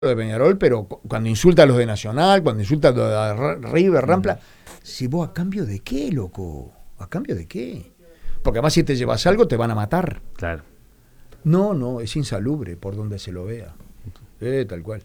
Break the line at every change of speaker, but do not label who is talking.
de Peñarol, pero cuando insulta a los de Nacional, cuando insulta a los de River, Rampla, si vos a cambio de qué, loco, a cambio de qué, porque además si te llevas algo te van a matar.
Claro.
No, es insalubre por donde se lo vea, tal cual.